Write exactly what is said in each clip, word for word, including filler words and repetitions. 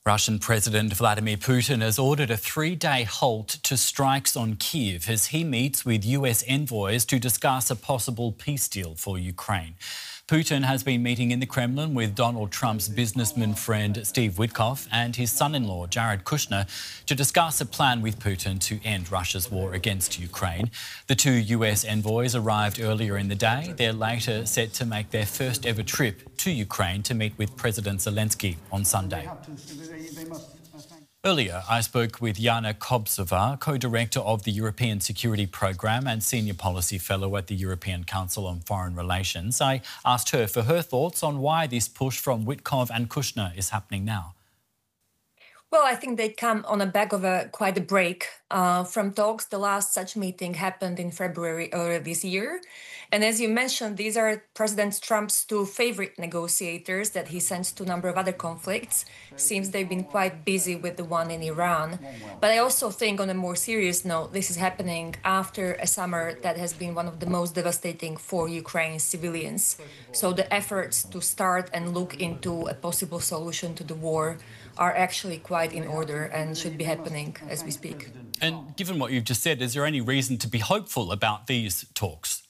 Russian President Vladimir Putin has ordered a three-day halt to strikes on Kyiv as he meets with U S envoys to discuss a possible peace deal for Ukraine. Putin has been meeting in the Kremlin with Donald Trump's businessman friend Steve Witkoff and his son-in-law Jared Kushner to discuss a plan with Putin to end Russia's war against Ukraine. The two U S envoys arrived earlier in the day. They're later set to make their first ever trip to Ukraine to meet with President Zelensky on Sunday. Earlier, I spoke with Yana Kobzova, co-director of the European Security Programme and senior policy fellow at the European Council on Foreign Relations. I asked her for her thoughts on why this push from Witkoff and Kushner is happening now. Well, I think they come on the back of a quite a break uh, from talks. The last such meeting happened in February earlier this year. And as you mentioned, these are President Trump's two favorite negotiators that he sends to a number of other conflicts. Seems they've been quite busy with the one in Iran. But I also think on a more serious note, this is happening after a summer that has been one of the most devastating for Ukraine's civilians. So the efforts to start and look into a possible solution to the war are actually quite in order and should be happening as we speak. And given what you've just said, is there any reason to be hopeful about these talks?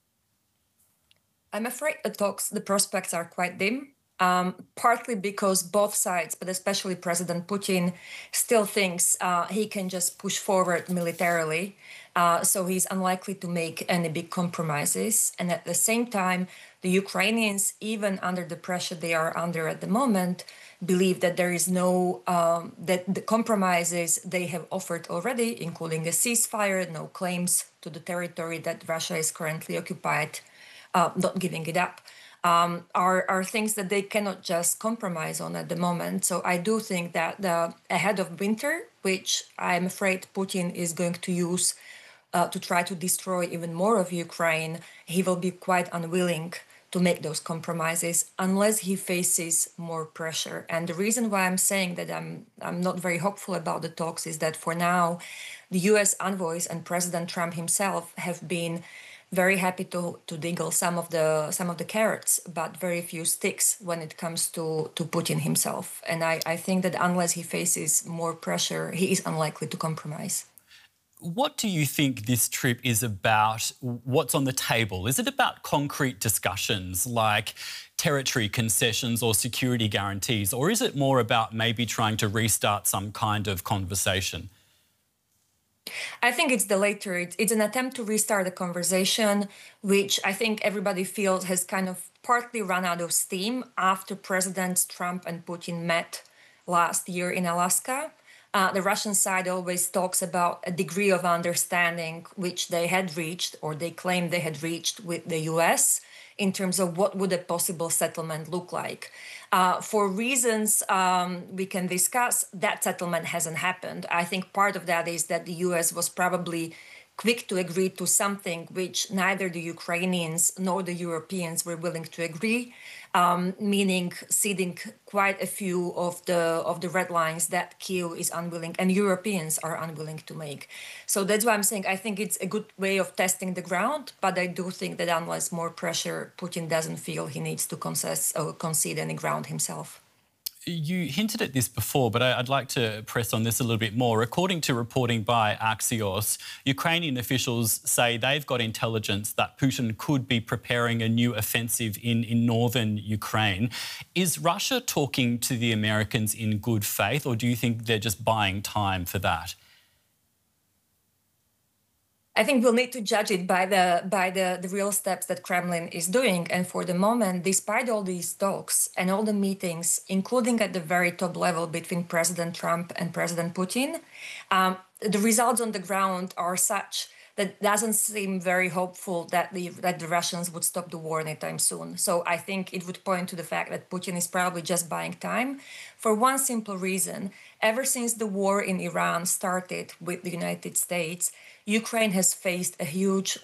I'm afraid the talks, the prospects are quite dim, um, partly because both sides, but especially President Putin, still thinks uh, he can just push forward militarily. Uh, so he's unlikely to make any big compromises. And at the same time, the Ukrainians, even under the pressure they are under at the moment, believe that there is no, um, that the compromises they have offered already, including a ceasefire, no claims to the territory that Russia is currently occupied, uh, not giving it up, um, are, are things that they cannot just compromise on at the moment. So I do think that the, ahead of winter, which I'm afraid Putin is going to use uh, to try to destroy even more of Ukraine, he will be quite unwilling to make those compromises unless he faces more pressure. And the reason why I'm saying that I'm I'm not very hopeful about the talks is that for now, the U S envoys and President Trump himself have been very happy to to diggle some of the some of the carrots, but very few sticks when it comes to to Putin himself. And I, I think that unless he faces more pressure, he is unlikely to compromise. What do you think this trip is about? What's on the table? Is it about concrete discussions like territory concessions or security guarantees, or is it more about maybe trying to restart some kind of conversation? I think it's the latter. It's an attempt to restart a conversation, which I think everybody feels has kind of partly run out of steam after Presidents Trump and Putin met last year in Alaska. Uh, the Russian side always talks about a degree of understanding which they had reached, or they claim they had reached, with the U S in terms of what would a possible settlement look like. Uh, for reasons um, we can discuss, that settlement hasn't happened. I think part of that is that the U S was probably quick to agree to something which neither the Ukrainians nor the Europeans were willing to agree, um, meaning ceding quite a few of the of the red lines that Kyiv is unwilling and Europeans are unwilling to make. So that's why I'm saying I think it's a good way of testing the ground, but I do think that unless more pressure, Putin doesn't feel he needs to concess or concede any ground himself. You hinted at this before, but I'd like to press on this a little bit more. According to reporting by Axios, Ukrainian officials say they've got intelligence that Putin could be preparing a new offensive in, in northern Ukraine. Is Russia talking to the Americans in good faith, or do you think they're just buying time for that? I think we'll need to judge it by the by the, the real steps that Kremlin is doing. And for the moment, despite all these talks and all the meetings, including at the very top level between President Trump and President Putin, um, the results on the ground are such that it doesn't seem very hopeful that the that the Russians would stop the war anytime soon. So I think it would point to the fact that Putin is probably just buying time for one simple reason. Ever since the war in Iran started with the United States, Ukraine has faced a huge